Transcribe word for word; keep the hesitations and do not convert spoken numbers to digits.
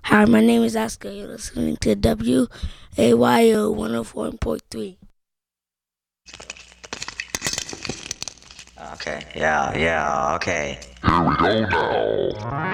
Hi, my name is Oscar. You're listening to W A Y O one oh four point three. Okay, yeah, yeah, okay. Here we go now.